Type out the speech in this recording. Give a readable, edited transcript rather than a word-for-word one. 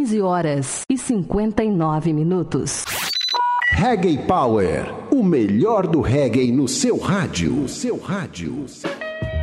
15h59. Reggae Power, o melhor do reggae no seu rádio.